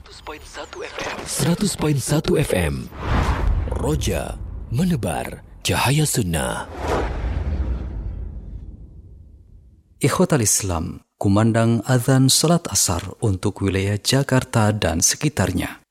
100.1 FM. Roja menebar cahaya sunnah. Ikhwatal Islam, kumandang azan salat asar untuk wilayah Jakarta dan sekitarnya.